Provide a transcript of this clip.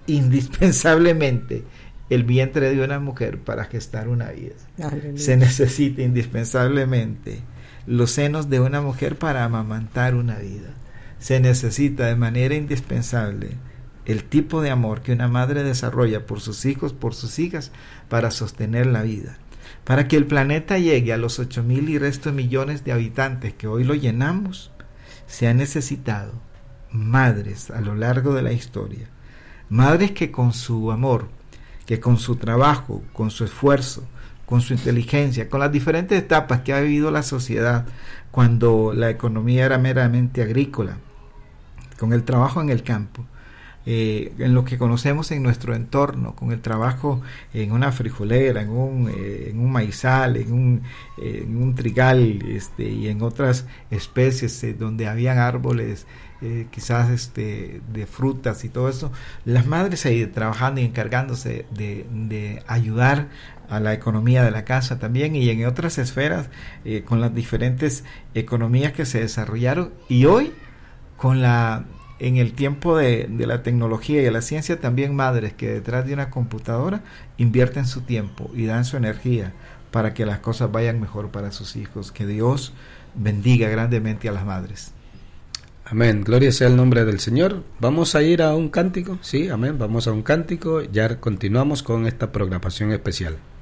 indispensablemente el vientre de una mujer para gestar una vida. Aleluya. Se necesita indispensablemente los senos de una mujer para amamantar una vida. Se necesita de manera indispensable el tipo de amor que una madre desarrolla por sus hijos, por sus hijas, para sostener la vida. Para que el planeta llegue a los 8,000 y resto millones de habitantes que hoy lo llenamos, se han necesitado madres a lo largo de la historia. Madres que con su amor, que con su trabajo, con su esfuerzo, con su inteligencia, con las diferentes etapas que ha vivido la sociedad cuando la economía era meramente agrícola, con el trabajo en el campo, en lo que conocemos en nuestro entorno, con el trabajo en una frijolera, en un maizal, en un trigal, y en otras especies donde habían árboles, quizás de frutas y todo eso, las madres ahí trabajando y encargándose de ayudar a la economía de la casa también, y en otras esferas, con las diferentes economías que se desarrollaron, y hoy en el tiempo de la tecnología y de la ciencia, también madres que detrás de una computadora invierten su tiempo y dan su energía para que las cosas vayan mejor para sus hijos. Que Dios bendiga grandemente a las madres. Amén, gloria sea el nombre del Señor. Vamos a ir a un cántico, sí, amén, vamos a un cántico, ya continuamos con esta programación especial.